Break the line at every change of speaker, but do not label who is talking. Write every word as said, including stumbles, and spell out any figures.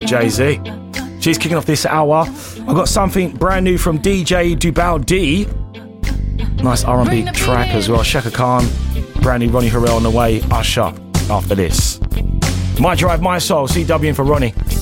Jay-Z. She's kicking off this hour. I've got something brand new from D J Dubal D. Nice R and B track as well. Shaka Khan, brand new Ronnie Harrell on the way. Usher after this. My Drive, My Soul, C W for Ronnie.